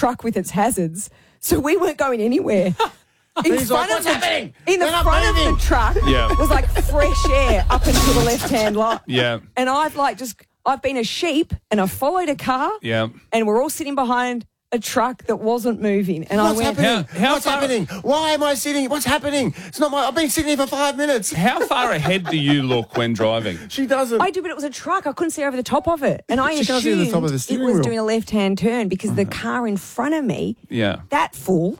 truck with its hazards, so we weren't going anywhere. In He's front like, of what's happening? In the They're not front of moving. the truck was like fresh air up until the left-hand light. Yeah. And I've been a sheep and I followed a car. Yeah. And we're all sitting behind a truck that wasn't moving. And What's I went, happening? What's happening? Why am I sitting? What's happening? It's not I've been sitting here for 5 minutes. How far ahead do you look when driving? She doesn't. I do, but it was a truck. I couldn't see over the top of it. And I She can't see over the top of the assumed it steering was wheel. doing a left-hand turn because the car in front of me, that fool,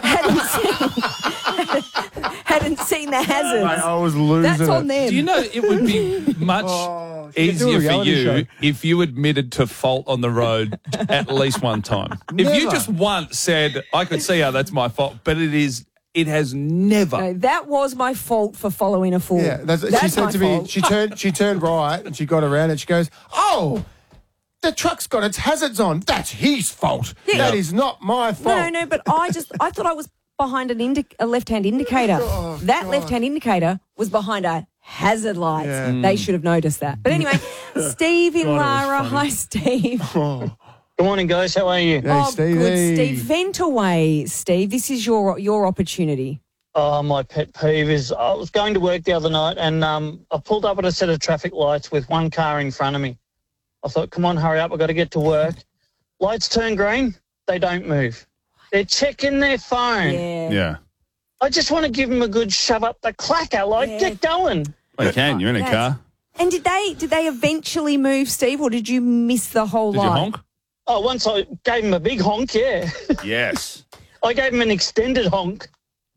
hadn't seen the hazards. Mate, I was losing That's it. on them. Do you know it would be much easier for reality show. you if you admitted to fault on the road at least one time? If you Never. just once said, I could see how that's my fault, but it has never. No, that was my fault for following a fool. Yeah, she That's said my to me, fault. she turned right and she got around and she goes, oh, the truck's got its hazards on. That's his fault. Yeah. That is not my fault. No, but I thought I was behind a left-hand indicator. That left-hand indicator was behind a hazard light. Yeah. They should have noticed that. But anyway, Steve in Lara. Hi, Steve. Oh, Good morning, guys. How are you? hey, Stevie. Good, Steve. Vent away, Steve. This is your opportunity. Oh, my pet peeve is I was going to work the other night and I pulled up at a set of traffic lights with one car in front of me. I thought, come on, hurry up. I've got to get to work. Lights turn green. They don't move. They're checking their phone. Yeah. I just want to give them a good shove up the clacker. Get going. Well, you can. You're in a car. And did they eventually move, Steve, or did you miss the whole Did light? you honk? Oh, once I gave them a big honk, yeah. Yes. I gave them an extended honk.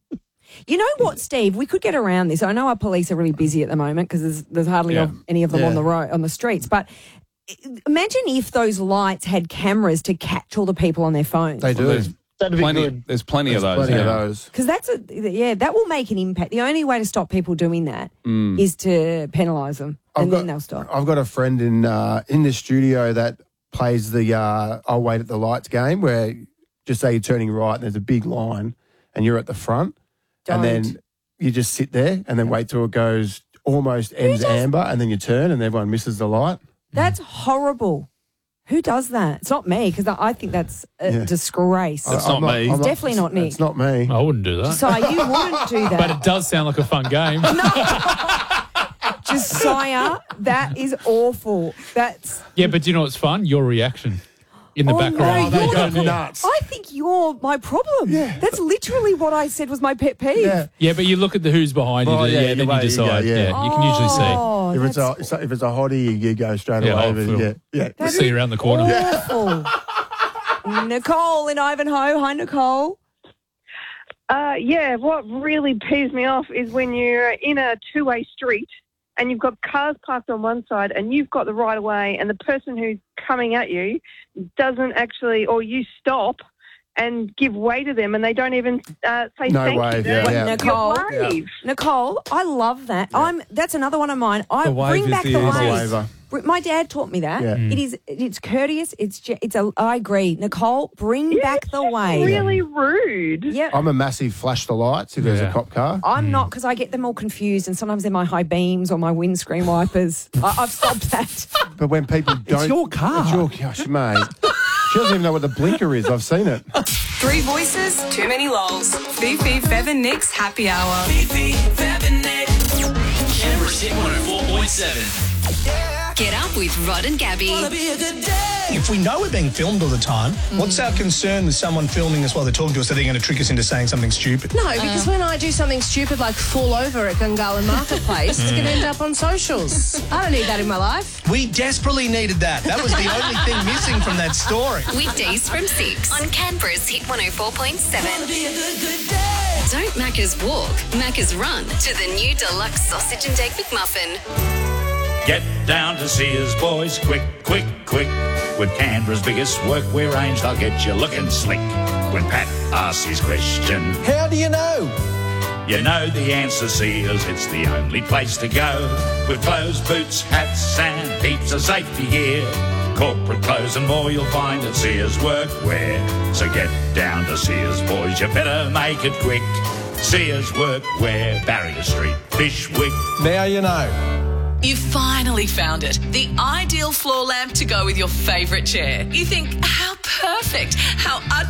You know what, Steve? We could get around this. I know our police are really busy at the moment because there's hardly any of them on the road, on the streets. But imagine if those lights had cameras to catch all the people on their phones. They do. That'd be good. There's plenty of those. Plenty of now. those. Because that will make an impact. The only way to stop people doing that is to penalise them, and then they'll stop. I've got a friend in the studio that plays the I'll wait at the lights game where just say you're turning right and there's a big line and you're at the front and then you just sit there and then wait till it goes almost ends amber and then you turn and everyone misses the light. That's horrible. Who does that? It's not me because I think that's a disgrace. It's not me. It's definitely not Nick. It's not me. I wouldn't do that. So you wouldn't do that. But it does sound like a fun game. Josiah, that is awful. That's Yeah, but do you know what's fun? Your reaction in the background. No, They go nuts. I think you're my problem. Yeah. That's literally what I said was my pet peeve. Yeah. Yeah, but you look at the who's behind you. Oh, yeah, then away you you decide. go, yeah. You can usually see. Oh, If it's a hottie, you go straight Yeah, away. I'll But feel- yeah. See you around the corner. awful. Nicole in Ivanhoe. Hi, Nicole. Yeah, what really peeves me off is when you're in a two-way street and you've got cars parked on one side and you've got the right of way and the person who's coming at you doesn't actually, or you stop and give way to them and they don't even say No thank wave, you. yeah. Nicole. You're brave. Nicole, I love that. That's another one of mine. I The wave bring is back the the easy wave. waiver. My dad taught me that. Yeah. It's courteous. I agree. Nicole, bring back the wave. Really rude. Yep. I'm a massive flash the lights if there's a cop car. I'm not because I get them all confused and sometimes they're my high beams or my windscreen wipers. I've stopped that. But when people don't... your car. It's your gosh, mate. She doesn't even know what the blinker is. I've seen it. Three voices, too many lols. Fifi, Fev and Nick's happy hour. Fifi, Fev and Nick. Canberra's Hit 104.7. Get up with Rod and Gabby. If we know we're being filmed all the time, what's our concern with someone filming us while they're talking to us that they're going to trick us into saying something stupid? No, because when I do something stupid like fall over at Gungahlin Marketplace, it's going to end up on socials. I don't need that in my life. We desperately needed that. That was the only thing missing from that story. Weekdays from 6 on Canberra's Hit 104.7. Don't Macca's walk, Macca's run to the new deluxe sausage and egg McMuffin. Get down to Sears, boys, quick, quick, quick. With Canberra's biggest workwear range, they'll get you looking slick. When Pat asks his question, How do you know? you know the answer, Sears, it's the only place to go. With clothes, boots, hats and heaps of safety gear. Corporate clothes and more you'll find at Sears Workwear. So get down to Sears, boys, you better make it quick. Sears Workwear, Barrier Street, Fishwick. Now you know. You finally found it. The ideal floor lamp to go with your favourite chair. You think, how perfect, how